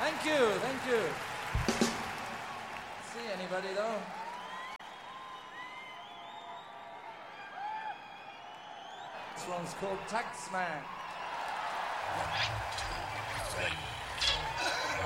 Thank you, thank you. See anybody though? This one's called Taxman.